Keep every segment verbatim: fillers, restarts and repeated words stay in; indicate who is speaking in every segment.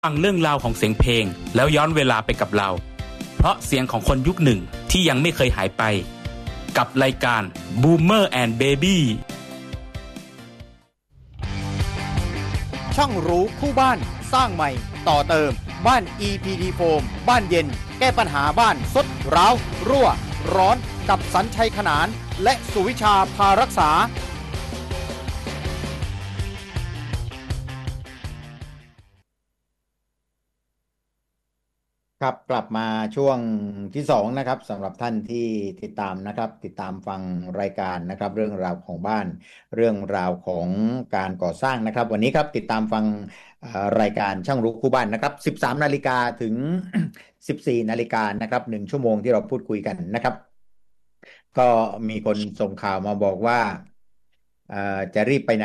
Speaker 1: ฟังเรื่องราวของเสียงเพลงแล้วย้อนเวลาไปกับเราเพราะเสียงของคนยุคหนึ่งที่ยังไม่เคยหายไปกับรายการ Boomer and Baby
Speaker 2: ช่างรู้คู่บ้านสร้างใหม่ต่อเติมบ้าน อี พี ดี Foam บ้านเย็นแก้ปัญหาบ้านทรุดร้าวรั่วร้อนกับสัญชัยขนานและสุวิชาพารักษาครับกลับมาช่วงที่สองนะครับสำหรับท่านที่ติดตามนะครับติดตามฟังรายการนะครับเรื่องราวของบ้านเรื่องราวของการก่อสร้างนะครับวันนี้ครับติดตามฟังรายการช่างรู้คู่บ้านนะครับสิบสามนาฬิกาถึงสิบสี่นาฬิกานะครับหนึ่งชั่วโมงที่เราพูดคุยกันนะครับก็มีคนส่งข่าวมาบอกว่าจะรีบไปไหน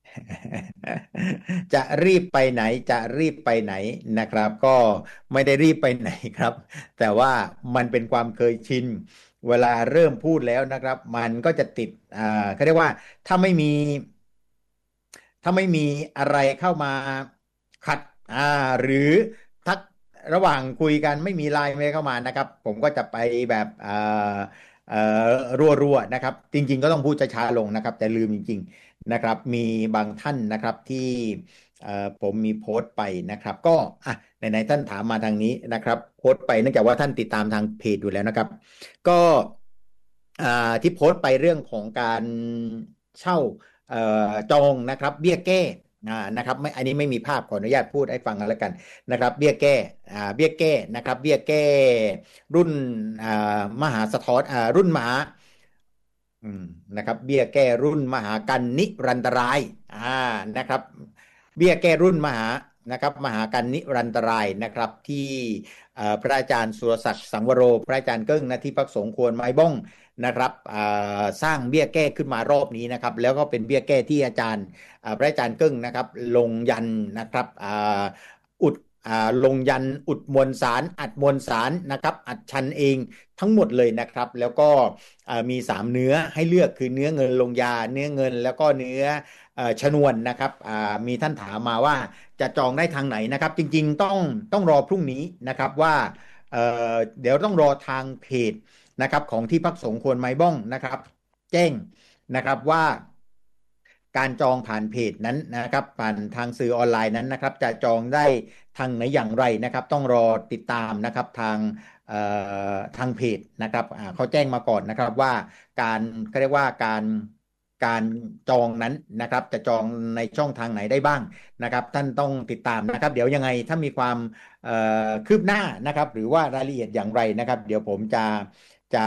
Speaker 2: จะรีบไปไหนจะรีบไปไหนนะครับก็ไม่ได้รีบไปไหนครับแต่ว่ามันเป็นความเคยชินเวลาเริ่มพูดแล้วนะครับมันก็จะติดอ่าเขาเรียกว่าถ้าไม่มีถ้าไม่มีอะไรเข้ามาขัดอ่าหรือทักระหว่างคุยกันไม่มีไลน์ไม่เข้ามานะครับผมก็จะไปแบบอ่าเอ่อรัวๆนะครับจริงๆก็ต้องพูดช้าๆลงนะครับแต่ลืมจริงๆนะครับมีบางท่านนะครับที่ผมมีโพสต์ไปนะครับก็อ่ะไหนๆท่านถามมาทางนี้นะครับโพสต์ไปเนื่องจากว่าท่านติดตามทางเพจอยู่แล้วนะครับก็ที่โพสต์ไปเรื่องของการเช่าจองนะครับเบี้ยแก้นะครับไม่อันนี้ไม่มีภาพขออนุญาตพูดให้ฟังกันแล้วกันนะครับเบี้ยแก้เบี้ยแก้นะครับเบี้ยแก้รุ่นมหาสะท้อนรุ่นมหานะครับเบี้ยแก้รุ่นมหากันนิรันตรายอ่านะครับเบี้ยแก้รุ่นมหานะครับมหากันนิรันตรายนะครับที่พระอาจารย์สุรศักดิ์สังวโรพระอาจารย์เกิ้งนะที่พักสงฆ์ควรไม้บ้องนะครับสร้างเบี้ยแก้ขึ้นมารอบนี้นะครับแล้วก็เป็นเบี้ยแก้ที่อาจารย์พระอาจารย์เกิ้งนะครับลงยันนะครับอุดลงยันอุดมวลสารอัดมวลสารนะครับอัดชันเองทั้งหมดเลยนะครับแล้วก็มีสามเนื้อให้เลือกคือเนื้อเงินลงยาเนื้อเงินแล้วก็เนื้อชนวนนะครับมีท่านถามมาว่าจะจองได้ทางไหนนะครับจริงๆต้องต้องรอพรุ่งนี้นะครับว่าเเดี๋ยวต้องรอทางเพจนะครับของที่พักสงฆ์ควรไม้บ้องนะครับแจ้งนะครับว่าการจองผ่านเพจนั้นนะครับผ่านทางสื่อออนไลน์นั้นนะครับจะจองได้ทางไหนอย่างไรนะครับต้องรอติดตามนะครับทางทางเพจนะครับเขาแจ้งมาก่อนนะครับว่าการเขาเรียกว่าการการจองนั้นนะครับจะจองในช่องทางไหนได้บ้างนะครับท่านต้องติดตามนะครับเดี๋ยวยังไงถ้ามีความคืบหน้านะครับหรือว่ารายละเอียดอย่างไรนะครับเดี๋ยวผมจะจะ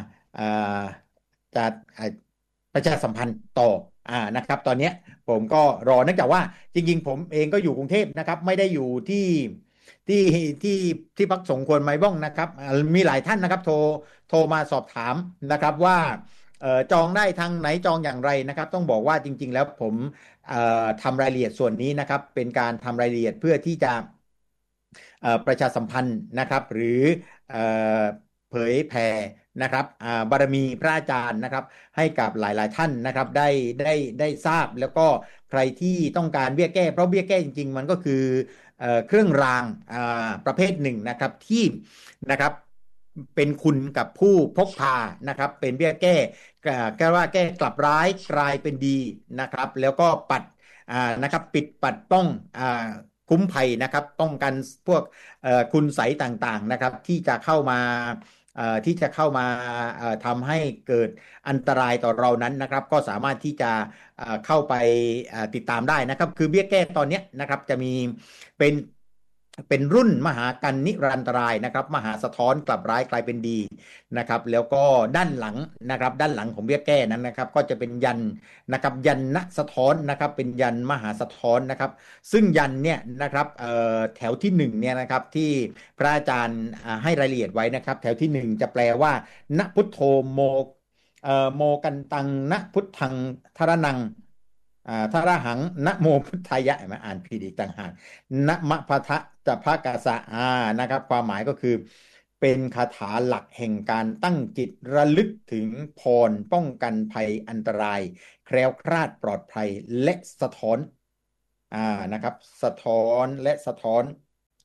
Speaker 2: จะประชาสัมพันธ์ต่ออ่านะครับตอนนี้ผมก็รอเนื่องจากว่าจริงๆผมเองก็อยู่กรุงเทพนะครับไม่ได้อยู่ที่ที่ที่ที่พักสงฆ์ควรไม้บ้องนะครับมีหลายท่านนะครับโทรโทรมาสอบถามนะครับว่าเอ่อจองได้ทางไหนจองอย่างไรนะครับต้องบอกว่าจริงๆแล้วผมเอ่อทำรายละเอียดส่วนนี้นะครับเป็นการทำรายละเอียดเพื่อที่จะเอ่อประชาสัมพันธ์นะครับหรือเอ่อเผยแผ่นะครับบารมีพระอาจารย์นะครับให้กับหลายๆท่านนะครับได้ได้ได้ทราบแล้วก็ใครที่ต้องการเบี้ยแก้เพราะเบี้ยแก้จริงๆมันก็คือเอ่อเครื่องรางประเภทหนึ่งนะครับที่นะครับเป็นคุณกับผู้พกพานะครับเป็นเบี้ยแก้แก้ว่าแก้กลับร้ายกลายเป็นดีนะครับแล้วก็ปัดนะครับปิดปัดป้องคุ้มภัยนะครับป้องกันพวกคุณไสยต่างๆนะครับที่จะเข้ามาที่จะเข้ามาทำให้เกิดอันตรายต่อเรานั้นนะครับก็สามารถที่จะเข้าไปติดตามได้นะครับคือเบี้ยแก้ตอนนี้นะครับจะมีเป็นเป็นรุ่นมหากันนิรันตรายนะครับมหาสะท้อนกลับร้ายกลายเป็นดีนะครับแล้วก็ด้านหลังนะครับด้านหลังของเบี้ยแก้นั้นนะครับก็จะเป็นยันนะครับยันณสะท้อนนะครับเป็นยันมหาสะท้อนนะครับซึ่งยันเนี่ยนะครับแถวที่หนึ่งเนี่ยนะครับที่พระอาจารย์ให้รายละเอียดไว้นะครับแถวที่หนึ่งจะแปลว่าณพุทโธโมโมกันตังณพุทธังทรนังทรหังนะโมพุทธายะมาอ่านผิดอีกต่างหากนะมะพะทะจะพะกะสะอานะครับความหมายก็คือเป็นคาถาหลักแห่งการตั้งจิตระลึกถึงพรป้องกันภัยอันตรายแคล้วคลาดปลอดภัยและสะท้อนอ่านะครับสะท้อนและสะท้อน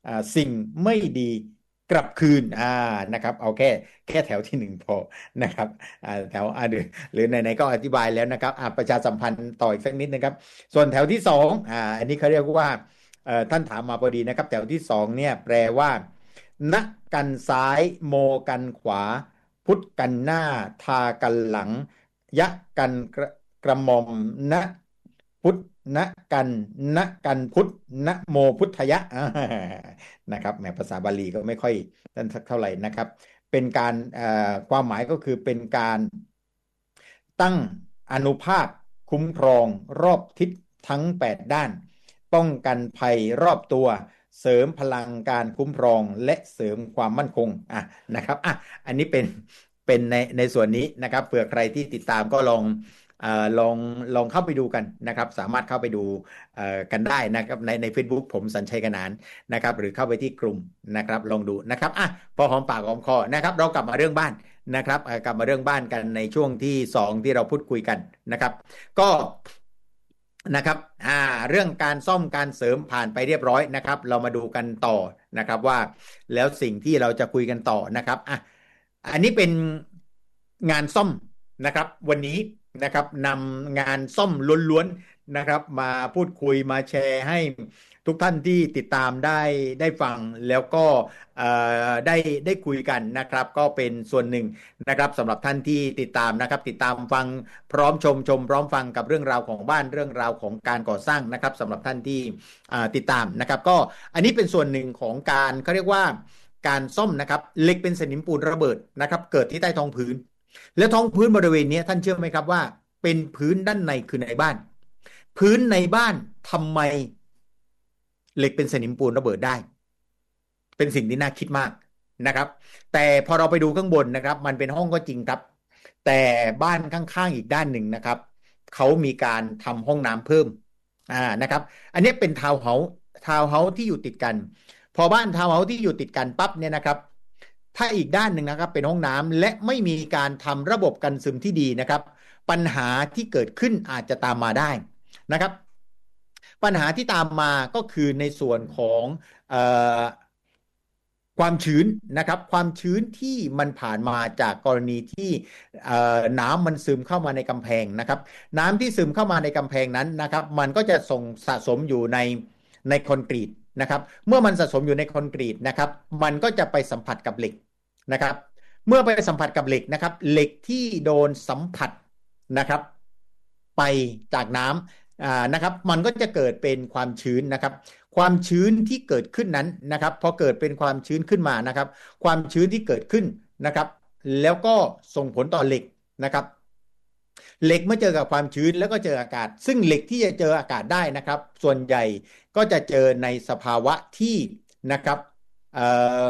Speaker 2: อ่าสิ่งไม่ดีกลับคืนอ่านะครับเอาแค่แค่แถวที่หนึ่งพอนะครับอ่าแถวอ่าหรือหรือไหนๆก็อธิบายแล้วนะครับอ่าประชาสัมพันธ์ต่ออีกสักนิดนะครับส่วนแถวที่สองอ่าอันนี้เขาเรียกว่าเอ่อท่านถามมาพอดีนะครับแถวที่สองเนี่ยแปลว่านะกันซ้ายโมกันขวาพุทธกันหน้าทากันหลังยะกันกระกระหม่อมนะพุทธนะกันนะกันพุทธนะโมพุทธยะอ่านะครับแหมภาษาบาลีก็ไม่ค่อยนั่นสักเท่าไหร่นะครับเป็นการเอ่อความหมายก็คือเป็นการตั้งอานุภาพคุ้มครองรอบทิศทั้งแปดด้านป้องกันภัยรอบตัวเสริมพลังการคุ้มครองและเสริมความมั่นคงอ่ะนะครับอ่ะอันนี้เป็นเป็นในในส่วนนี้นะครับเผื่อใครที่ติดตามก็ลองเอ่อลองลองเข้าไปดูกันนะครับสามารถเข้าไปดูเอ่อกันได้นะครับในใน Facebook ผมสัญชัยกนานนะครับหรือเข้าไปที่กลุ่มนะครับลองดูนะครับอ่ะพอหอมปากหอมคอนะครับเรากลับมาเรื่องบ้านนะครับเอ่อกลับมาเรื่องบ้านกันในช่วงที่สองที่เราพูดคุยกันนะครับก็นะครับอ่าเรื่องการซ่อมการเสริมผ่านไปเรียบร้อยนะครับเรามาดูกันต่อนะครับว่าแล้วสิ่งที่เราจะคุยกันต่อนะครับอ่ะอันนี้เป็นงานซ่อมนะครับวันนี้นะครับนำงานซ่อมล้วนๆนะครับมาพูดคุยมาแชร์ให้ทุกท่านที่ติดตามได้ได้ฟังแล้วก็เอ่อได้ได้คุยกันนะครับก็เป็นส่วนหนึ่งนะครับสำหรับท่านที่ติดตามนะครับติดตามฟังพร้อมชมชมพร้อมฟังกับเรื่องราวของบ้านเรื่องราวของการก่อสร้างนะครับสำหรับท่านที่อ่าติดตามนะครับก็อันนี้เป็นส่วนหนึ่งของการเขาเรียกว่าการซ่อมนะครับเหล็กเป็นสนิมปูนระเบิดนะครับเกิดที่ใต้ท้องพื้นแล้วท้องพื้นบริเวณนี้ท่านเชื่อไหมครับว่าเป็นพื้นด้านในคือในบ้านพื้นในบ้านทำไมเหล็กเป็นสนิมปูนระเบิดได้เป็นสิ่งที่น่าคิดมากนะครับแต่พอเราไปดูข้างบนนะครับมันเป็นห้องก็จริงครับแต่บ้านข้างๆอีกด้านหนึ่งนะครับเขามีการทำห้องน้ำเพิ่มอ่านะครับอันนี้เป็นทาวน์เฮาส์ทาวน์เฮาส์ที่อยู่ติดกันพอบ้านทาวน์เฮาส์ที่อยู่ติดกันปั๊บเนี่ยนะครับถ้าอีกด้านหนึ่งนะครับเป็นห้องน้ำและไม่มีการทำระบบกันซึมที่ดีนะครับปัญหาที่เกิดขึ้นอาจจะตามมาได้นะครับปัญหาที่ตามมาก็คือในส่วนของเอ่อความชื้นนะครับความชื้นที่มันผ่านมาจากกรณีที่เอ่อน้ำมันซึมเข้ามาในกำแพงนะครับน้ำที่ซึมเข้ามาในกำแพงนั้นนะครับมันก็จะส่งสะสมอยู่ในในคอนกรีตนะครับเมื่อมันสะสมอยู่ในคอนกรีตนะครับมันก็จะไปสัมผัสกับเหล็กนะครับเมื่อไปสัมผัสกับเหล็กนะครับเหล็กที่โดนสัมผัสนะครับไปจากน้ำอ่านะครับมันก็จะเกิดเป็นความชื้นนะครับความชื้นที่เกิดขึ้นนั้นนะครับพอเกิดเป็นความชื้นขึ้นมานะครับความชื้นที่เกิดขึ้นนะครับแล้วก็ส่งผลต่อเหล็กนะครับเหล็กเมื่อเจอกับความชื้นแล้วก็เจออากาศซึ่งเหล็กที่จะเจออากาศได้นะครับส่วนใหญ่ก็จะเจอในสภาวะที่นะครับเอ่อ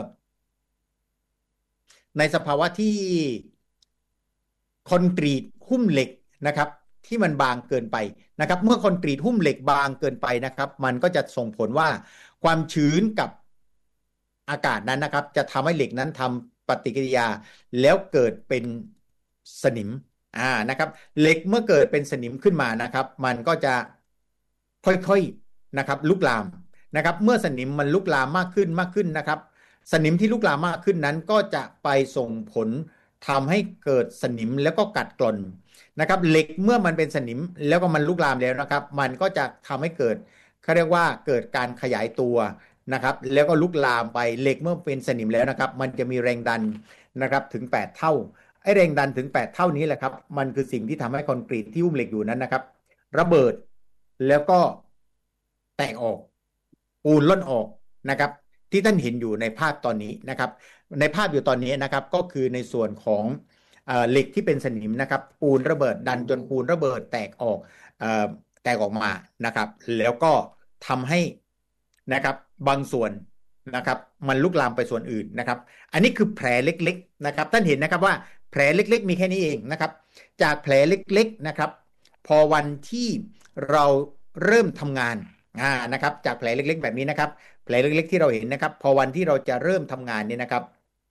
Speaker 2: ในสภาวะที่คอนกรีตหุ้มเหล็กนะครับที่มันบางเกินไปนะครับเมื่อคอนกรีตหุ้มเหล็กบางเกินไปนะครับมันก็จะส่งผลว่าความชื้นกับอากาศนั้นนะครับจะทำให้เหล็กนั้นทำปฏิกิริยาแล้วเกิดเป็นสนิมอ่านะครับเหล็กเมื่อเกิดเป็นสนิมขึ้นมานะครับมันก็จะค่อยๆนะครับลุกลามนะครับเมื่อสนิมมันลุกลามมากขึ้นมากขึ้นนะครับสนิมที่ลุกลามมากขึ้นนั้นก็จะไปส่งผลทำให้เกิดสนิมแล้วก็กัดกร่อนนะครับเหล็กเมื่อมันเป็นสนิมแล้วก็มันลุกลามแล้วนะครับมันก็จะทำให้เกิดเขาเรียกว่าเกิดการขยายตัวนะครับแล้วก็ลุกลามไปเหล็กเมื่อเป็นสนิมแล้วนะครับมันจะมีแรงดันนะครับถึงแปดเท่าไอ้แรงดันถึงแปดเท่านี้แหละครับมันคือสิ่งที่ทำให้คอนกรีตที่หุ้มเหล็กอยู่นั้นนะครับระเบิดแล้วก็แตกออกปูนล่นออกนะครับที่ท่านเห็นอยู่ในภาพตอนนี้นะครับในภาพอยู่ตอนนี้นะครับก็คือในส่วนของเหล็กที่เป็นสนิมนะครับปูนระเบิดดันจนปูนระเบิดแตกออกแตกออกมานะครับแล้วก็ทำให้นะครับบางส่วนนะครับมันลุกลามไปส่วนอื่นนะครับอันนี้คือแผลเล็กๆนะครับท่านเห็นนะครับว่าแผลเล็กๆมีแค่นี้เองนะครับจากแผลเล็กๆนะครับพอวันที่เราเริ่มทำงานอ่านะครับจากแผลเล็กๆแบบนี้นะครับแผลเล็กๆที่เราเห็นนะครับพอวันที่เราจะเริ่มทำงานเนี่ยนะครับ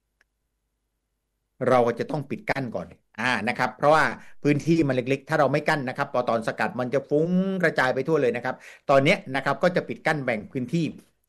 Speaker 2: เราจะต้องปิดกั้นก่อนอ่านะครับเพราะว่าพื้นที่มันเล็กๆถ้าเราไม่กั้นนะครับพอตอนสกัดมันจะฟุ้งกระจายไปทั่วเลยนะครับตอนนี้นะครับก็จะปิดกั้นแบ่งพื้นที่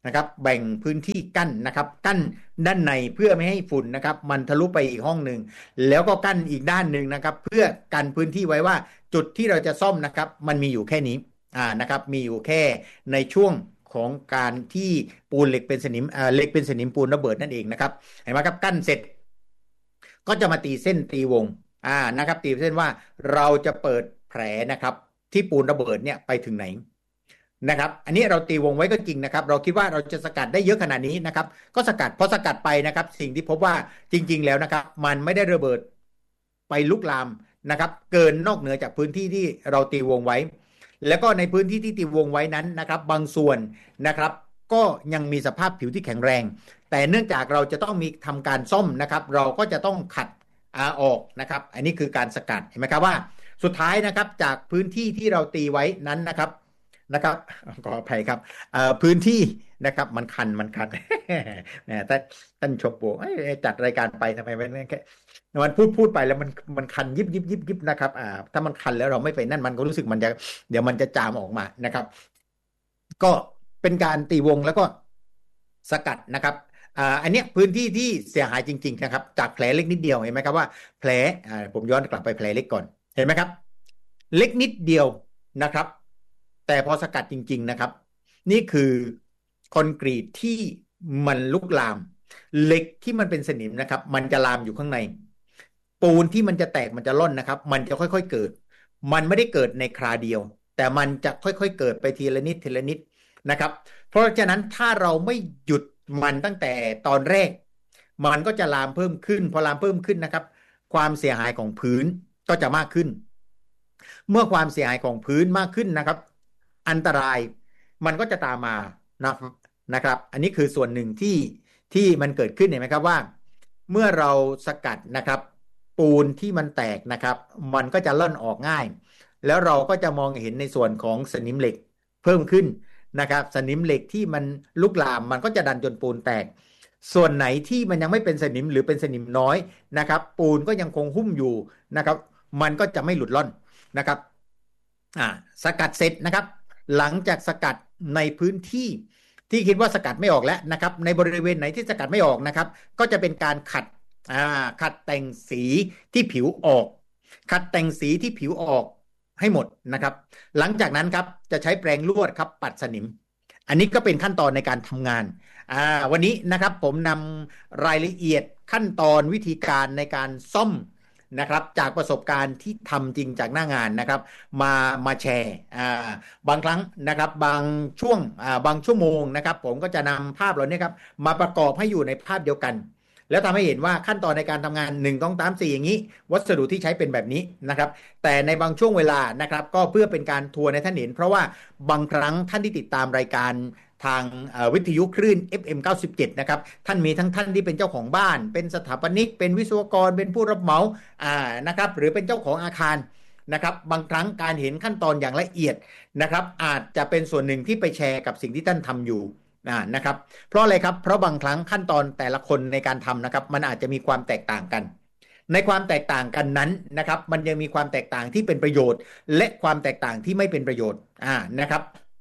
Speaker 2: นะครับแบ่งพื้นที่กั้นนะครับกั้นด้านในเพื่อไม่ให้ฝุ่นนะครับมันทะลุไปอีกห้องหนึ่งแล้วก็กั้นอีกด้านหนึ่งนะครับเพื่อกันพื้นที่ไว้ว่าจุดที่เราจะซ่อมนะครับมันมีอยู่แค่นี้อ่านะครับมีอยู่แค่ในช่วงของการที่ปูนเหล็กเป็นสนิมอ่าเหล็กเป็นสนิมปูนระเบิดนั่นเองนะครับเห็นไหมครับกั้นเสร็จก็จะมาตีเส้นตีวงอ่านะครับตีเส้นว่าเราจะเปิดแผลนะครับที่ปูนระเบิดเนี่ยไปถึงไหนนะครับอันนี้เราตีวงไว้ก็จริงนะครับเราคิดว่าเราจะสกัดได้เยอะขนาดนี้นะครับก็สกัดพอสกัดไปนะครับสิ่งที่พบว่าจริงๆแล้วนะครับมันไม่ได้ระเบิดไปลุกลามนะครับเกินนอกเหนือจากพื้นที่ที่เราตีวงไว้แล้วก็ในพื้นที่ที่ตีวงไว้นั้นนะครับบางส่วนนะครับก็ยังมีสภาพผิวที่แข็งแรงแต่เนื่องจากเราจะต้องมีทำการซ่อมนะครับเราก็จะต้องขัดอาออกนะครับอันนี้คือการสกัดเห็นไหมครับว่าสุดท้ายนะครับจากพื้นที่ที่เราตีไว้นั้นนะครับนะครับขออภัยครับพื้นที่นะครับมันคันมันคันนะท่านท่านชมโบจัดรายการไปทำไมมันแค่มันพูดพูดไปแล้วมันมันคันยิบยิบยิบยิบนะครับอ่าถ้ามันคันแล้วเราไม่ไปนั่นมันก็รู้สึกมันจะเดี๋ยวมันจะจามออกมานะครับก็เป็นการตีวงแล้วก็สกัดนะครับอ่าอันนี้พื้นที่ที่เสียหายจริงๆนะครับจากแผลเล็กนิดเดียวเห็นไหมครับว่าแผลอ่าผมย้อนกลับไปแผลเล็กก่อนเห็นไหมครับเล็กนิดเดียวนะครับแต่พอสกัดจริงๆนะครับนี่คือคอนกรีตที่มันลุกลามเหล็กที่มันเป็นสนิมนะครับมันจะลามอยู่ข้างในปูนที่มันจะแตกมันจะล่อนนะครับมันจะค่อยๆเกิดมันไม่ได้เกิดในคราเดียวแต่มันจะค่อยๆเกิดไปทีละนิดทีละนิดนะครับเพราะฉะนั้นถ้าเราไม่หยุดมันตั้งแต่ตอนแรกมันก็จะลามเพิ่มขึ้นพอลามเพิ่มขึ้นนะครับความเสียหายของพื้นก็จะมากขึ้นเมื่อความเสียหายของพื้นมากขึ้นนะครับอันตรายมันก็จะตามมานะครับนะครับอันนี้คือส่วนหนึ่งที่ที่มันเกิดขึ้นเห็นไหมครับว่าเมื่อเราสกัดนะครับปูนที่มันแตกนะครับมันก็จะล่อนออกง่ายแล้วเราก็จะมองเห็นในส่วนของสนิมเหล็กเพิ่มขึ้นนะครับสนิมเหล็กที่มันลุกลามมันก็จะดันจนปูนแตกส่วนไหนที่มันยังไม่เป็นสนิมหรือเป็นสนิมน้อยนะครับปูนก็ยังคงหุ้มอยู่นะครับมันก็จะไม่หลุดล่อนนะครับอ่าสกัดเสร็จนะครับหลังจากสกัดในพื้นที่ที่คิดว่าสกัดไม่ออกแล้วนะครับในบริเวณไหนที่สกัดไม่ออกนะครับก็จะเป็นการขัดอ่าขัดแต่งสีที่ผิวออกขัดแต่งสีที่ผิวออกให้หมดนะครับหลังจากนั้นครับจะใช้แปรงลวดครับปัดสนิมอันนี้ก็เป็นขั้นตอนในการทำงานอ่าวันนี้นะครับผมนำรายละเอียดขั้นตอนวิธีการในการซ่อมนะครับจากประสบการณ์ที่ทำจริงจากหน้างานนะครับมามาแชร์อ่าบางครั้งนะครับบางช่วงอ่าบางชั่วโมงนะครับผมก็จะนำภาพเหล่านี้ครับมาประกอบให้อยู่ในภาพเดียวกันแล้วทำให้เห็นว่าขั้นตอนในการทำงานหนึ่ง สอง สาม สี่อย่างนี้วัสดุที่ใช้เป็นแบบนี้นะครับแต่ในบางช่วงเวลานะครับก็เพื่อเป็นการทัวร์ในท่านเห็นเพราะว่าบางครั้งท่านที่ติดตามรายการทางวิทยุคลื่น เอฟ เอ็ม เก้าสิบเจ็ด นะครับท่านมีทั้งท่านที่เป็นเจ้าของบ้านเป็นสถาปนิกเป็นวิศวกรเป็นผู้รับเหมาอ่านะครับหรือเป็นเจ้าของอาคารนะครับบางครั้งการเห็นขั้นตอนอย่างละเอียดนะครับอาจจะเป็นส่วนหนึ่งที่ไปแชร์กับสิ่งที่ท่านทำอยู่นะครับเพราะอะไรครับเพราะบางครั้งขั้นตอนแต่ละคนในการทำนะครับมันอาจจะมีความแตกต่างกันในความแตกต่างกันนั้นนะครับมันยังมีความแตกต่างที่เป็นประโยชน์และความแตกต่างที่ไม่เป็นประโยชน์อ่านะครับ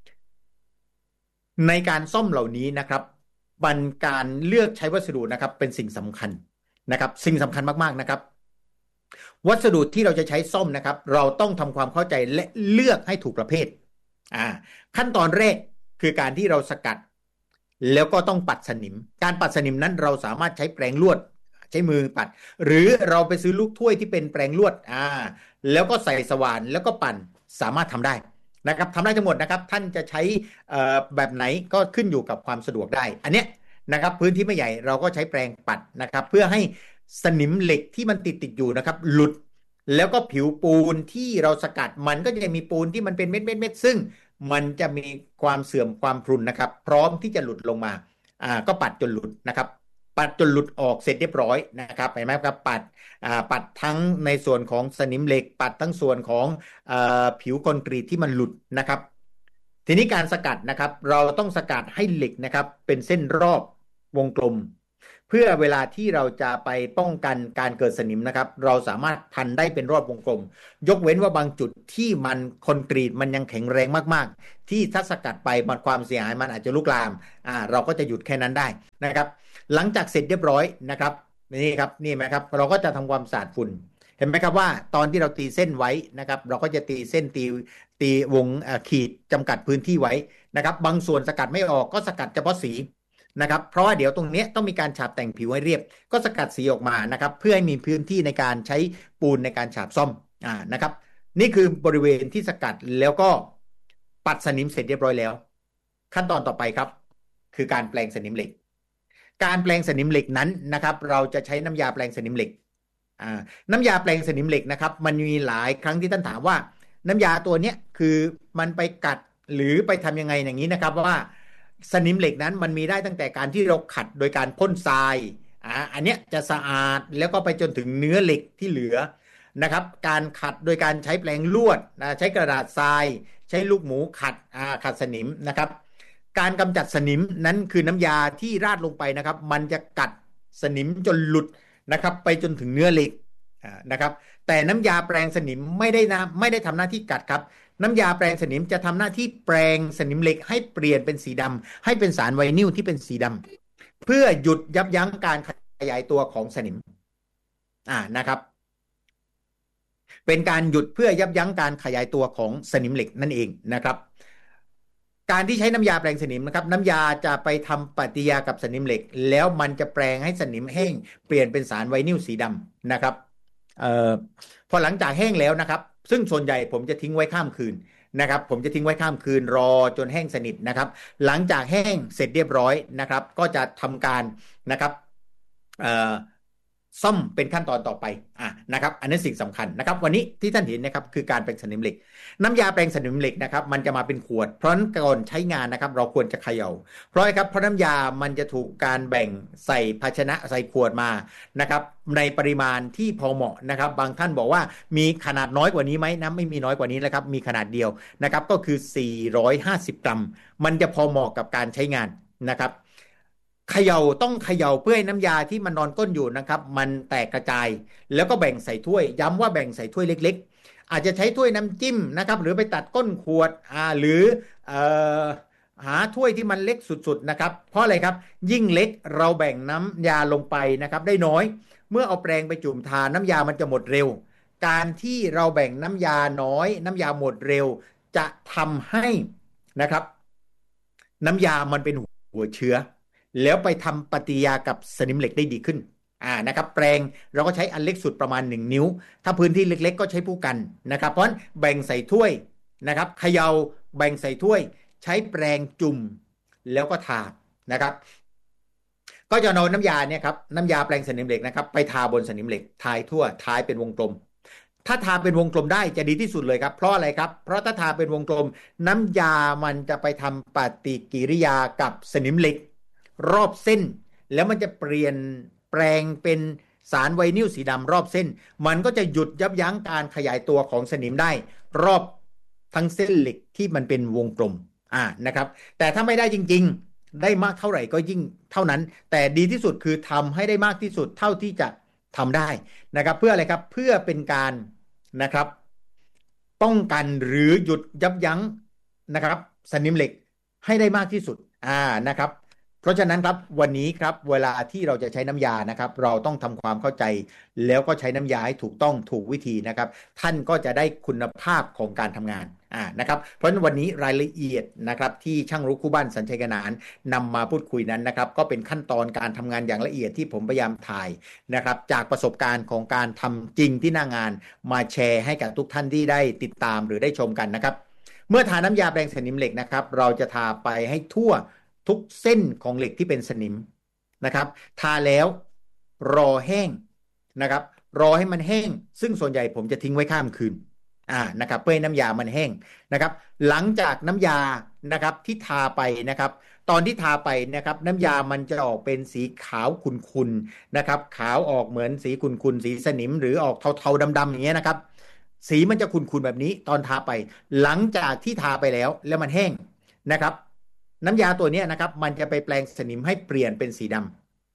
Speaker 2: ในการซ่อมเหล่านี้นะครับบันการเลือกใช้วัสดุนะครับเป็นสิ่งสำคัญนะครับสิ่งสำคัญมากๆนะครับวัสดุที่เราจะใช้ซ่อมนะครับเราต้องทำความเข้าใจและเลือกให้ถูกประเภทอ่าขั้นตอนแรกคือการที่เราสกัดแล้วก็ต้องปัดสนิมการปัดสนิมนั้นเราสามารถใช้แปรงลวดใช้มือปัดหรือเราไปซื้อลูกถ้วยที่เป็นแปรงลวดอ่าแล้วก็ใส่สว่านแล้วก็ปั่นสามารถทำได้นะครับทำได้ทั้งหมดนะครับท่านจะใช้แบบไหนก็ขึ้นอยู่กับความสะดวกได้อันเนี้ยนะครับพื้นที่ไม่ใหญ่เราก็ใช้แปรงปัดนะครับเพื่อให้สนิมเหล็กที่มันติดติดอยู่นะครับหลุดแล้วก็ผิวปูนที่เราสกัดมันก็จะมีปูนที่มันเป็นเม็ดเม็ดเม็ดซึ่งมันจะมีความเสื่อมความพรุนนะครับพร้อมที่จะหลุดลงมาอ่าก็ปัดจนหลุดนะครับปัดจนหลุดออกเสร็จเรียบร้อยนะครับเห็นไหมครับปัดอ่าปัดทั้งในส่วนของสนิมเหล็กปัดทั้งส่วนของอ่าผิวคอนกรีตที่มันหลุดนะครับทีนี้การสกัดนะครับเราต้องสกัดให้เหล็กนะครับเป็นเส้นรอบวงกลมเพื่อเวลาที่เราจะไปป้องกันการเกิดสนิมนะครับเราสามารถพันได้เป็นรอบวงกลมยกเว้นว่าบางจุดที่มันคอนกรีตมันยังแข็งแรงมากๆที่ถ้าสกัดไปมันความเสียหายมันอาจจะลุกลามอ่าเราก็จะหยุดแค่นั้นได้นะครับหลังจากเสร็จเรียบร้อยนะครับนี่ครับนี่ไหมครับเราก็จะทำความสะอาดฝุ่นเห็นไหมครับว่าตอนที่เราตีเส้นไว้นะครับเราก็จะตีเส้นตีตีวงขีดจำกัดพื้นที่ไว้นะครับบางส่วนสกัดไม่ออกก็สกัดเฉพาะสีนะครับเพราะว่าเดี๋ยวตรงนี้ต้องมีการฉาบแต่งผิวให้เรียบก็สกัดสีออกมานะครับเพื่อให้มีพื้นที่ในการใช้ปูนในการฉาบซ่อมอ่านะครับนี่คือบริเวณที่สกัดแล้วก็ปัดสนิมเสร็จเรียบร้อยแล้วขั้นตอนต่อไปครับคือการแปลงสนิมเหล็กการแปลงสนิมเหล็กนั้นนะครับเราจะใช้น้ำยาแปลงสนิมเหล็กอ่าน้ำยาแปลงสนิมเหล็กนะครับมันมีหลายครั้งที่ท่านถามว่าน้ำยาตัวเนี้ยคือมันไปกัดหรือไปทำยังไงอย่างนี้นะครับว่าสนิมเหล็กนั้นมันมีได้ตั้งแต่การที่เราขัดโดยการพ่นทรายอ่าอันเนี้ยจะสะอาดแล้วก็ไปจนถึงเนื้อเหล็กที่เหลือนะครับการขัดโดยการใช้แปรงลวดนะใช้กระดาษทรายใช้ลูกหมูขัดอ่าขัดสนิมนะครับการกำจัดสนิมนั้นคือน้ำยาที่ราดลงไปนะครับมันจะกัดสนิมจนหลุดนะครับไปจนถึงเนื้อเหล็กนะครับแต่น้ำยาแปรงสนิมไม่ได้นะไม่ได้ทำหน้าที่กัดครับน้ำยาแปรงสนิมจะทำหน้าที่แปรงสนิมเหล็กให้เปลี่ยนเป็นสีดำให้เป็นสารไวนิลที่เป็นสีดำเพื่อหยุดยับยั้งการขยายตัวของสนิมอ่านะครับเป็นการหยุดเพื่อยับยั้งการขยายตัวของสนิมเหล็กนั่นเองนะครับการที่ใช้น้ำยาแปรงสนิมนะครับน้ำยาจะไปทำปฏิกิริยากับสนิมเหล็กแล้วมันจะแปรงให้สนิมแห้งเปลี่ยนเป็นสารไวนิลสีดำนะครับเอ่อพอหลังจากแห้งแล้วนะครับซึ่งส่วนใหญ่ผมจะทิ้งไว้ข้ามคืนนะครับผมจะทิ้งไว้ข้ามคืนรอจนแห้งสนิทนะครับหลังจากแห้งเสร็จเรียบร้อยนะครับก็จะทำการนะครับเอ่อซ่อมเป็นขั้นตอนต่อไปอ่ะนะครับอันนี้สิ่งสำคัญนะครับวันนี้ที่ท่านเห็นนะครับคือการแปรงสนิมเหล็กน้ำยาแปรงสนิมเหล็กนะครับมันจะมาเป็นขวดเพราะฉะนั้นก่อนใช้งานนะครับเราควรจะเขย่าเพราะครับเพราะน้ำยามันจะถูกการแบ่งใส่ภาชนะใส่ขวดมานะครับในปริมาณที่พอเหมาะนะครับบางท่านบอกว่ามีขนาดน้อยกว่านี้ไหมนะไม่มีน้อยกว่านี้แล้วครับมีขนาดเดียวนะครับก็คือสี่ร้อยห้าสิบกรัมมันจะพอเหมาะกับการใช้งานนะครับเขย่าต้องเขย่าเพื่อให้น้ำยาที่มันนอนก้นอยู่นะครับมันแตกกระจายแล้วก็แบ่งใส่ถ้วยย้ำว่าแบ่งใส่ถ้วยเล็กๆอาจจะใช้ถ้วยน้ำจิ้มนะครับหรือไปตัดก้นขวดอ่าหรือเอ่อหาถ้วยที่มันเล็กสุดๆนะครับเพราะอะไรครับยิ่งเล็กเราแบ่งน้ำยาลงไปนะครับได้น้อยเมื่อเอาแปรงไปจุ่มทาน้ำยามันจะหมดเร็วการที่เราแบ่งน้ำยาน้อยน้ำยาหมดเร็วจะทำให้นะครับน้ำยามันเป็นหัวเชื้อแล้วไปทำปฏิกิริยากับสนิมเหล็กได้ดีขึ้นอ่านะครับแปรงเราก็ใช้อันเล็กสุดประมาณหนึ่งนิ้วถ้าพื้นที่เล็กๆก็ใช้ผู้กันนะครับเพราะฉะนั้นแบ่งใส่ถ้วยนะครับเขย่าแบ่งใส่ถ้วยใช้แปรงจุ่มแล้วก็ทานะครับก็จะเอาน้ำยาเนี่ยครับน้ำยาแปรงสนิมเหล็กนะครับไปทาบนสนิมเหล็กทายทั่วทายเป็นวงกลมถ้าทาเป็นวงกลมได้จะดีที่สุดเลยครับเพราะอะไรครับเพราะถ้าทาเป็นวงกลมน้ำยามันจะไปทำปฏิกิริยากับสนิมเหล็กรอบเส้นแล้วมันจะเปลี่ยนแปลงเป็นสารไวนิลสีดำรอบเส้นมันก็จะหยุดยับยั้งการขยายตัวของสนิมได้รอบทั้งเส้นเหล็กที่มันเป็นวงกลมอ่านะครับแต่ถ้าไม่ได้จริงๆได้มากเท่าไหร่ก็ยิ่งเท่านั้นแต่ดีที่สุดคือทำให้ได้มากที่สุดเท่าที่จะทำได้นะครับเพื่ออะไรครับเพื่อเป็นการนะครับป้องกันหรือหยุดยับยั้งนะครับสนิมเหล็กให้ได้มากที่สุดอ่านะครับเพราะฉะนั้นครับวันนี้ครับเวลาที่เราจะใช้น้ำยานะครับเราต้องทำความเข้าใจแล้วก็ใช้น้ำยาให้ถูกต้องถูกวิธีนะครับท่านก็จะได้คุณภาพของการทำงานอ่านะครับเพราะฉะนั้นวันนี้รายละเอียดนะครับที่ช่างรู้คู่บ้านสัญชัยกนานนำมาพูดคุยนั้นนะครับก็เป็นขั้นตอนการทำงานอย่างละเอียดที่ผมพยายามถ่ายนะครับจากประสบการณ์ของการทำจริงที่หน้างานมาแชร์ให้กับทุกท่านที่ได้ติดตามหรือได้ชมกันนะครับเมื่อทาน้ำยาแปรงสนิมเหล็กนะครับเราจะทาไปให้ทั่วทุกเส้นของเหล็กที่เป็นสนิมนะครับทาแล้วรอแห้งนะครับรอให้มันแห้งซึ่งส่วนใหญ่ผมจะทิ้งไว้ข้ามคืนอ่านะครับเพื่อให้น้ำยามันแห้งนะครับหลังจากน้ำยานะครับที่ทาไปนะครับตอนที่ทาไปนะครับน้ำยามันจะออกเป็นสีขาวขุ่นๆนะครับขาวออกเหมือนสีขุ่นๆสีสนิมหรือออกเทาๆดำๆอย่างเงี้ยนะครับสีมันจะขุ่นๆแบบนี้ตอนทาไปหลังจากที่ทาไปแล้วแล้วมันแห้งนะครับน้ำยาตัวนี้นะครับมันจะไปแปลงสนิมให้เปลี่ยนเป็นสีด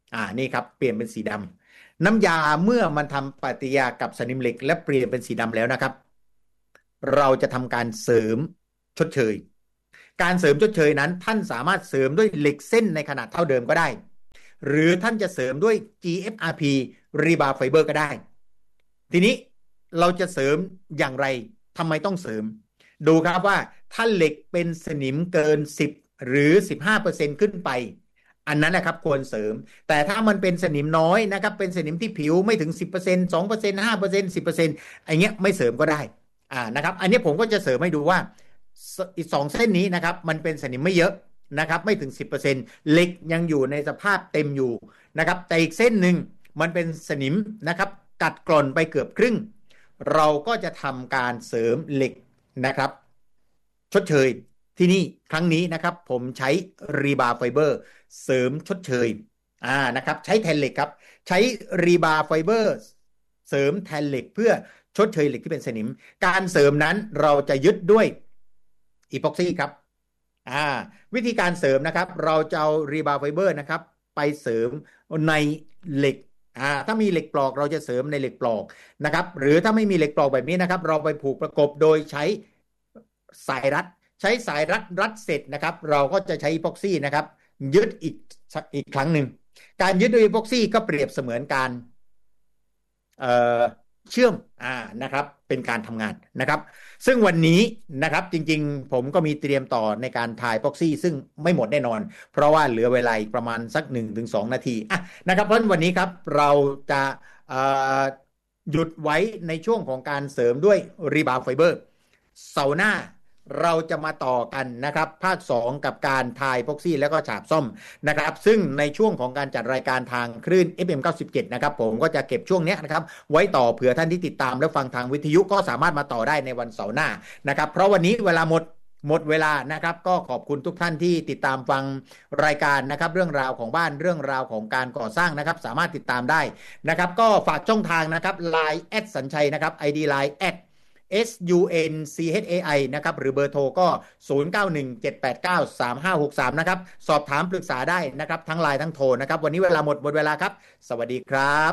Speaker 2: อ่านี่ครับเปลี่ยนเป็นสีดำน้ำยาเมื่อมันทำปฏิกิริยากับสนิมเหล็กและเปลี่ยนเป็นสีดำแล้วนะครับเราจะทำการเสริมชดเชยการเสริมชดเชยนั้นท่านสามารถเสริมด้วยเหล็กเส้นในขนาดเท่าเดิมก็ได้หรือท่านจะเสริมด้วย จี เอฟ อาร์ พี Rebar Fiber ก็ได้ทีนี้เราจะเสริมอย่างไรทำไมต้องเสริมดูครับว่าถ้าเหล็กเป็นสนิมเกินสิบหรือ สิบห้าเปอร์เซ็นต์ ขึ้นไปอันนั้นนะครับควรเสริมแต่ถ้ามันเป็นสนิมน้อยนะครับเป็นสนิมที่ผิวไม่ถึง สิบเปอร์เซ็นต์ สองเปอร์เซ็นต์ ห้าเปอร์เซ็นต์ สิบเปอร์เซ็นต์ อันเงี้ยไม่เสริมก็ได้อ่านะครับอันนี้ผมก็จะเสริมให้ดูว่าอีกสองเส้นนี้นะครับมันเป็นสนิมไม่เยอะนะครับไม่ถึง สิบเปอร์เซ็นต์ เหล็กยังอยู่ในสภาพเต็มอยู่นะครับแต่อีกเส้นหนึ่งมันเป็นสนิมนะครับกัดกร่อนไปเกือบครึ่งเราก็จะทำการเสริมเหล็กนะครับชดเชยที่นี่ครั้งนี้นะครับผมใช้ Rebar Fiber เสริมชดเชยอ่านะครับใช้แทนเหล็กครับใช้ Rebar Fiber เสริมแทนเหล็กเพื่อชดเชยเหล็กที่เป็นสนิมการเสริมนั้นเราจะยึดด้วยอีพ็อกซี่ครับอ่าวิธีการเสริมนะครับเราจะเอา Rebar Fiber นะครับไปเสริมในเหล็กอ่าถ้ามีเหล็กปลอกเราจะเสริมในเหล็กปลอกนะครับหรือถ้าไม่มีเหล็กปลอกแบบนี้นะครับเราไปผูกประกบโดยใช้สายรัดใช้สายรัดรัดเสร็จนะครับเราก็จะใช้อีพ็อกซี่นะครับยึดอีกอีกครั้งหนึ่งการยึดด้วยอีพ็อกซี่ก็เปรียบเสมือนการเอ่อเชื่อมอ่านะครับเป็นการทำงานนะครับซึ่งวันนี้นะครับจริงๆผมก็มีเตรียมต่อในการถ่ายพ็อกซี่ซึ่งไม่หมดแน่นอนเพราะว่าเหลือเวลาอีกประมาณสัก หนึ่งถึงสอง นาทีอ่ะนะครับเพราะวันนี้ครับเราจะเอ่อหยุดไว้ในช่วงของการเสริมด้วย Rebar Fiber เสาร์หน้าเราจะมาต่อกันนะครับภาคสองกับการทายพ็อกซี่แล้วก็ฉาบซ่อมนะครับซึ่งในช่วงของการจัดรายการทางคลื่น เอฟ เอ็ม เก้าสิบเจ็ดนะครับผมก็จะเก็บช่วงนี้นะครับไว้ต่อเผื่อท่านที่ติดตามและฟังทางวิทยุก็สามารถมาต่อได้ในวันเสาร์หน้านะครับเพราะวันนี้เวลาหมดหมดเวลานะครับก็ขอบคุณทุกท่านที่ติดตามฟังรายการนะครับเรื่องราวของบ้านเรื่องราวของการก่อสร้างนะครับสามารถติดตามได้นะครับก็ฝากช่องทางนะครับ ไลน์ แอท สัญชัยนะครับ ไอ ดี ไลน์ แอทเอส ยู เอ็น ซี เอช เอ ไอ นะครับหรือเบอร์โทรก็ศูนย์ เก้า หนึ่ง เจ็ด แปด เก้า สาม ห้า หก สามนะครับสอบถามปรึกษาได้นะครับทั้งไลน์ทั้งโทรนะครับวันนี้เวลาหมดหมดเวลาครับสวัสดีครับ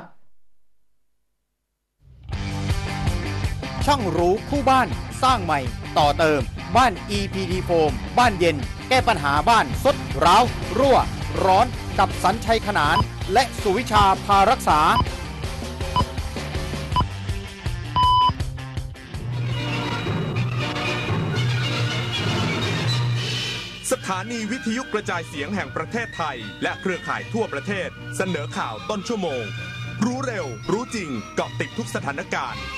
Speaker 2: ช่องรู้คู่บ้านสร้างใหม่ต่อเติมบ้าน อี พี ดี Foam บ้านเย็นแก้ปัญหาบ้านซดร้าวรั่วร้อนกับสัญชัยขนานและสุวิชาพารักษา
Speaker 3: สถานีวิทยุกระจายเสียงแห่งประเทศไทยและเครือข่ายทั่วประเทศเสนอข่าวต้นชั่วโมงรู้เร็วรู้จริงเกาะติดทุกสถานการณ์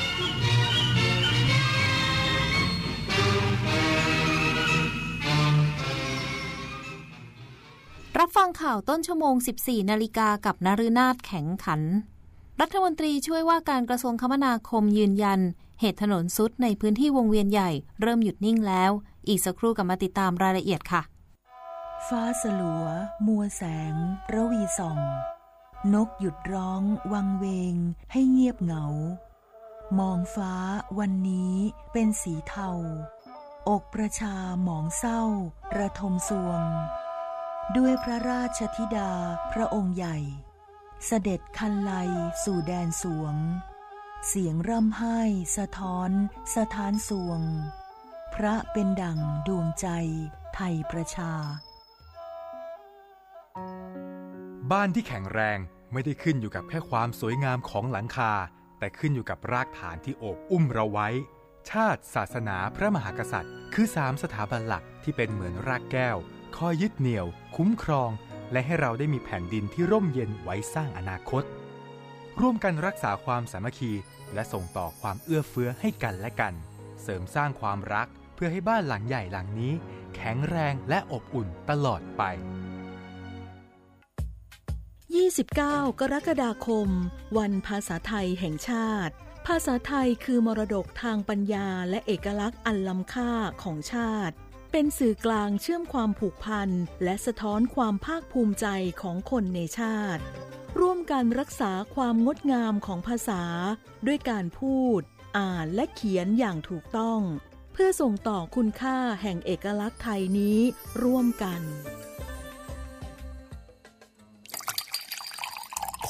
Speaker 4: รับฟังข่าวต้นชั่วโมง สิบสี่ นาฬิกากับนฤนาถแข็งขันรัฐมนตรีช่วยว่าการกระทรวงคมนาคมยืนยันเหตุถนนทรุดในพื้นที่วงเวียนใหญ่เริ่มหยุดนิ่งแล้วอีกสักครู่กลับมาติดตามรายละเอียดค่ะ
Speaker 5: ฟ้าสลัวมัวแสงระวีส่องนกหยุดร้องวังเวงให้เงียบเหงามองฟ้าวันนี้เป็นสีเทาอกประชาหมองเศร้าระทมสวงด้วยพระราชธิดาพระองค์ใหญ่เสด็จคันไลสู่แดนสวงเสียงร่ำไห้สะท้อนสะท้านสวงพระเป็นดั่งดวงใจไทยประชา
Speaker 6: บ้านที่แข็งแรงไม่ได้ขึ้นอยู่กับแค่ความสวยงามของหลังคาแต่ขึ้นอยู่กับรากฐานที่โอบอุ้มเราไว้ชาติศาสนาพระมหากษัตริย์คือสามสถาบันหลักที่เป็นเหมือนรากแก้วคอยยึดเหนี่ยวคุ้มครองและให้เราได้มีแผ่นดินที่ร่มเย็นไว้สร้างอนาคตร่วมกันรักษาความสามัคคีและส่งต่อความเอื้อเฟื้อให้กันและกันเสริมสร้างความรักเพื่อให้บ้านหลังใหญ่หลังนี้แข็งแรงและอบอุ่นตลอดไป
Speaker 5: ยี่สิบเก้ากรกฎาคมวันภาษาไทยแห่งชาติภาษาไทยคือมรดกทางปัญญาและเอกลักษณ์อันล้ำค่าของชาติเป็นสื่อกลางเชื่อมความผูกพันและสะท้อนความภาคภูมิใจของคนในชาติร่วมกันรักษาความงดงามของภาษาด้วยการพูดอ่านและเขียนอย่างถูกต้องเพื่อส่งต่อคุณค่าแห่งเอกลักษณ์ไทยนี้ร่วมกัน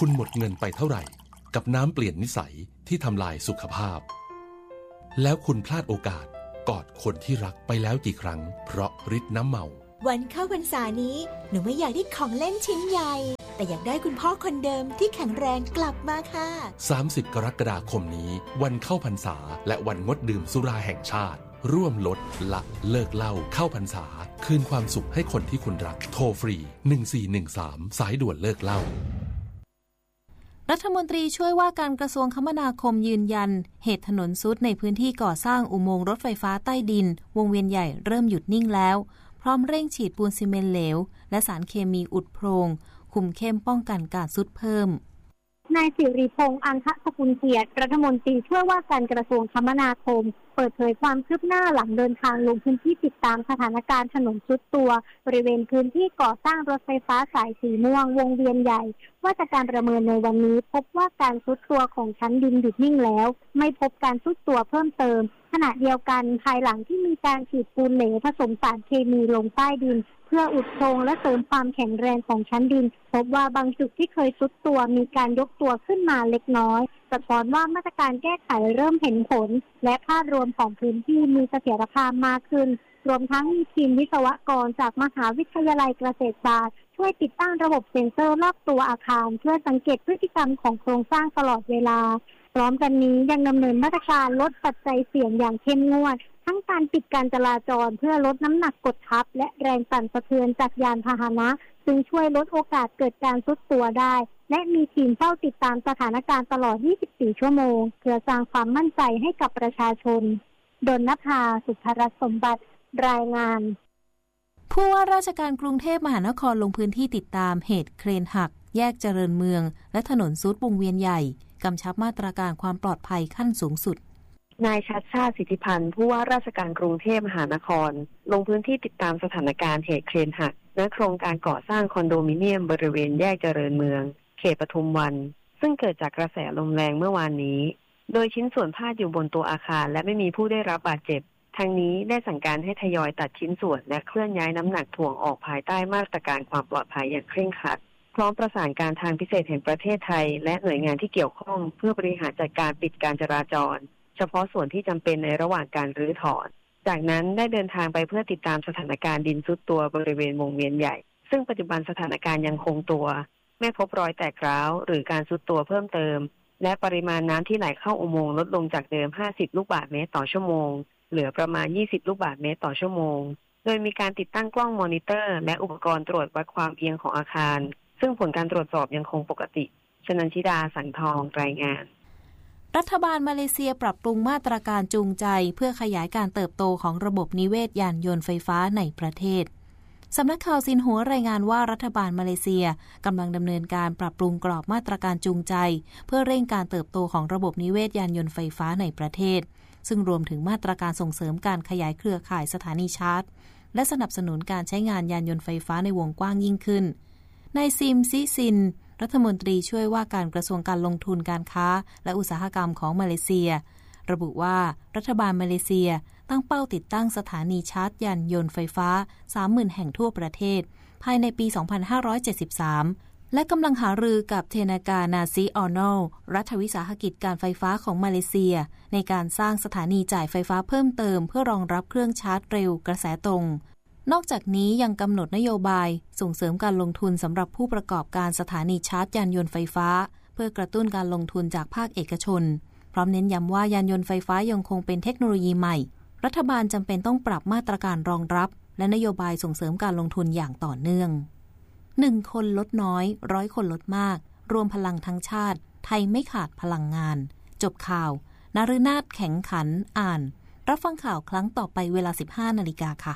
Speaker 7: คุณหมดเงินไปเท่าไหร่กับน้ำเปลี่ยนนิสัยที่ทำลายสุขภาพแล้วคุณพลาดโอกาสกอดคนที่รักไปแล้วกี่ครั้งเพราะฤทธิ์น้ำเมา
Speaker 8: วันเข้าพรรษานี้หนูไม่อยากได้ของเล่นชิ้นใหญ่แต่อยากได้คุณพ่อคนเดิมที่แข็งแรงกลับมาค่ะ
Speaker 7: สามสิบกรกฎาคมนี้วันเข้าพรรษาและวันงดดื่มสุราแห่งชาติร่วมลดละเลิกเหล้าเข้าพรรษาคืนความสุขให้คนที่คุณรักโทรฟรีหนึ่งสี่หนึ่งสามสายด่วนเลิกเหล้า
Speaker 4: รัฐมนตรีช่วยว่าการกระทรวงคมนาคมยืนยันเหตุถนนทรุดในพื้นที่ก่อสร้างอุโมงค์รถไฟฟ้าใต้ดินวงเวียนใหญ่เริ่มหยุดนิ่งแล้วพร้อมเร่งฉีดปูนซีเมนต์เหลวและสารเคมีอุดโพรงคุมเข้มป้องกันการทรุดเพิ่ม
Speaker 9: นายสิริพงษ์อัญชสกุลเกียรติรัฐมนตรีช่วยว่าการกระทรวงคมนาคมเปิดเผยความคืบหน้าหลังเดินทางลงพื้นที่ติดตามสถานการณ์ถนนทรุดตัวบริเวณพื้นที่ก่อสร้างรถไฟฟ้าสายสีม่วงวงเวียนใหญ่ว่าจากการประเมินในวันนี้พบว่าการทรุดตัวของชั้นดินหยุดนิ่งแล้วไม่พบการทรุดตัวเพิ่มเติมขณะเดียวกันภายหลังที่มีการฉีดปูนเหลวผสมสารเคมีลงใต้ดินเพื่ออุดโพรงและเสริมความแข็งแรงของชั้นดินพบว่าบางจุดที่เคยทรุดตัวมีการยกตัวขึ้นมาเล็กน้อยสะท้อนว่ามาตรการแก้ไขเริ่มเห็นผลและภาพรวมของพื้นที่มีเสถียรภาพมากขึ้นรวมทั้งมีทีมวิศวกรจากมหาวิทยาลัยเกษตรศาสตร์ช่วยติดตั้งระบบเซ็นเซอร์รอบตัวอาคารเพื่อสังเกตพฤติกรรมของโครงสร้างตลอดเวลาพร้อมกันนี้ยังดำเนินมาตรการลดปัจจัยเสี่ยงอย่างเข้มงวดทั้งการปิดการจราจรเพื่อลดน้ำหนักกดทับและแรงสั่นสะเทือนจากยานพาหนะซึ่งช่วยลดโอกาสเกิดการทรุดตัวได้และมีทีมเฝ้าติดตามสถานการณ์ตลอดยี่สิบสี่ชั่วโมงเพื่อสร้างความมั่นใจให้กับประชาชนดลนภาสุภรัตน์สมบัติรายงาน
Speaker 4: ผู้ว่าราชการกรุงเทพมหานครลงพื้นที่ติดตามเหตุเครนหักแยกเจริญเมืองและถนนทรุดวงเวียนใหญ่กำชับมาตรการความปลอดภัยขั้นสูงสุด
Speaker 10: นายชัชชาติสิทธิพันธ์ผู้ว่าราชการกรุงเทพมหานครลงพื้นที่ติดตามสถานการณ์เหตุเครนหักและโครงการก่อสร้างคอนโดมิเนียมบริเวณแยกเจริญเมืองเขตปทุมวันซึ่งเกิดจากกระแสลมแรงเมื่อวานนี้โดยชิ้นส่วนพาดอยู่บนตัวอาคารและไม่มีผู้ได้รับบาดเจ็บทางนี้ได้สั่งการให้ทยอยตัดชิ้นส่วนและเคลื่อนย้ายน้ำหนักถ่วงออกภายใต้มาตรการความปลอดภัยอย่างเคร่งครัดพร้อมประสานการทางพิเศษแห่งประเทศไทยและหน่วยงานที่เกี่ยวข้องเพื่อบริหารจัดการปิดการจราจรเฉพาะส่วนที่จำเป็นในระหว่างการรื้อถอนจากนั้นได้เดินทางไปเพื่อติดตามสถานการณ์ดินทรุดตัวบริเวณวงเวียนใหญ่ซึ่งปัจจุบันสถานการณ์ยังคงตัวไม่พบรอยแตกร้าวหรือการทรุดตัวเพิ่มเติมและปริมาณน้ำที่ไหลเข้าอุโมงค์ลดลงจากเดิมห้าสิบลูกบาศก์เมตรต่อชั่วโมงเหลือประมาณยี่สิบลูกบาศก์เมตรต่อชั่วโมงโดยมีการติดตั้งกล้องมอนิเตอร์และอุปกรณ์ตรวจวัดความเอียงของอาคารซึ่งผลการตรวจสอบยังคงปกติชนันชิดาสังทองรายงาน
Speaker 4: รัฐบาลมาเลเซียปรับปรุงมาตรการจูงใจเพื่อขยายการเติบโตของระบบนิเวศยานยนต์ไฟฟ้าในประเทศสำนักข่าวซินหัวรายงานว่ารัฐบาลมาเลเซียกำลังดำเนินการปรับปรุงกรอบมาตรการจูงใจเพื่อเร่งการเติบโตของระบบนิเวศยานยนต์ไฟฟ้าในประเทศซึ่งรวมถึงมาตรการส่งเสริมการขยายเครือข่ายสถานีชาร์จและสนับสนุนการใช้งานยานยนต์ไฟฟ้าในวงกว้างยิ่งขึ้นนายซิมซิซินรัฐมนตรีช่วยว่าการกระทรวงการลงทุนการค้าและอุตสาหกรรมของมาเลเซียระบุว่ารัฐบาลมาเลเซียตั้งเป้าติดตั้งสถานีชาร์จยานยนต์ไฟฟ้า สามหมื่น แห่งทั่วประเทศภายในปี สองพันห้าร้อยเจ็ดสิบสาม และกำลังหารือกับเทนากานาซีออโนรัฐวิสาหกิจการไฟฟ้าของมาเลเซียในการสร้างสถานีจ่ายไฟฟ้าเพิ่มเติมเพื่อรองรับเครื่องชาร์จเร็วกระแสตรงนอกจากนี้ยังกำหนดนโยบายส่งเสริมการลงทุนสำหรับผู้ประกอบการสถานีชาร์จยานยนต์ไฟฟ้าเพื่อกระตุ้นการลงทุนจากภาคเอกชนพร้อมเน้นย้ำว่ายานยนต์ไฟฟ้ายังคงเป็นเทคโนโลยีใหม่รัฐบาลจำเป็นต้องปรับมาตรการรองรับและนโยบายส่งเสริมการลงทุนอย่างต่อเนื่องหนึ่งคนลดน้อยร้อยคนลดมากรวมพลังทั้งชาติไทยไม่ขาดพลังงานจบข่าวนฤนาถแข็งขันอ่านรับฟังข่าวครั้งต่อไปเวลา สิบห้านาฬิกาค่ะ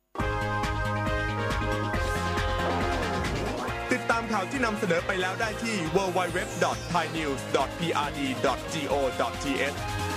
Speaker 3: ติดตามข่าวที่นำเสนอไปแล้วได้ที่ ดับเบิลยู ดับเบิลยู ดับเบิลยู ดอท ไทยนิวส์ ดอท พี อาร์ ดี ดอท จี โอ ดอท ที เอช